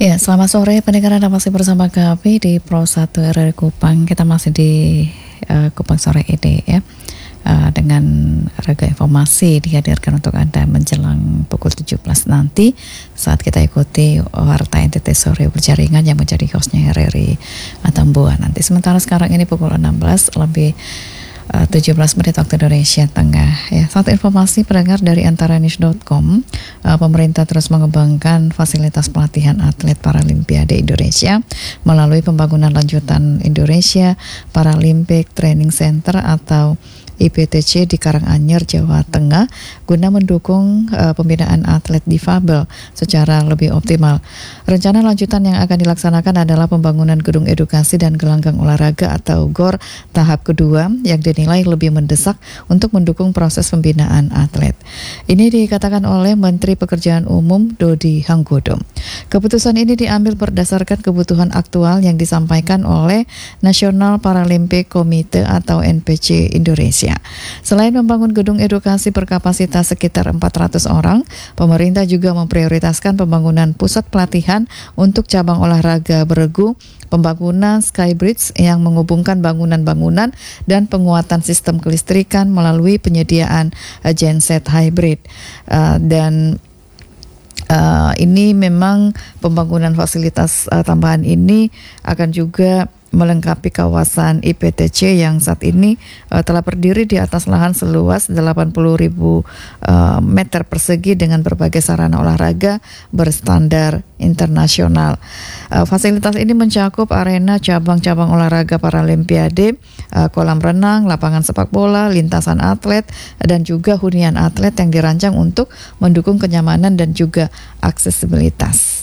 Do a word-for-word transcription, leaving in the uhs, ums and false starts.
Ya, selamat sore pendengar, Anda masih bersama kami di Pro satu R R Kupang. Kita masih di uh, Kupang sore ini ya, uh, dengan ragam informasi dihadirkan untuk Anda menjelang pukul tujuh belas nanti saat kita ikuti Warta N T T Sore Berjaringan yang menjadi hostnya Riri Atambua nanti. Sementara sekarang ini pukul enam belas lebih Uh, tujuh belas menit waktu Indonesia Tengah ya. Satu informasi pendengar dari antaranews dot com, uh, pemerintah terus mengembangkan fasilitas pelatihan atlet Paralimpiade Indonesia melalui pembangunan lanjutan Indonesia Paralympic Training Center atau I P T C di Karanganyar, Jawa Tengah guna mendukung uh, pembinaan atlet difabel secara lebih optimal. Rencana lanjutan yang akan dilaksanakan adalah pembangunan gedung edukasi dan gelanggang olahraga atau G O R tahap kedua yang dinilai lebih mendesak untuk mendukung proses pembinaan atlet. Ini dikatakan oleh Menteri Pekerjaan Umum Dodi Hanggodo. Keputusan ini diambil berdasarkan kebutuhan aktual yang disampaikan oleh National Paralympic Committee atau N P C Indonesia. Selain membangun gedung edukasi berkapasitas sekitar empat ratus orang, pemerintah juga memprioritaskan pembangunan pusat pelatihan untuk cabang olahraga beregu, pembangunan skybridge yang menghubungkan bangunan-bangunan, dan penguatan sistem kelistrikan melalui penyediaan uh, genset hybrid. Uh, dan uh, ini memang pembangunan fasilitas uh, tambahan ini akan juga melengkapi kawasan I P T C yang saat ini uh, telah berdiri di atas lahan seluas delapan puluh ribu uh, meter persegi dengan berbagai sarana olahraga berstandar internasional. Uh, fasilitas ini mencakup arena cabang-cabang olahraga Paralimpiade, uh, kolam renang, lapangan sepak bola, lintasan atlet, dan juga hunian atlet yang dirancang untuk mendukung kenyamanan dan juga aksesibilitas.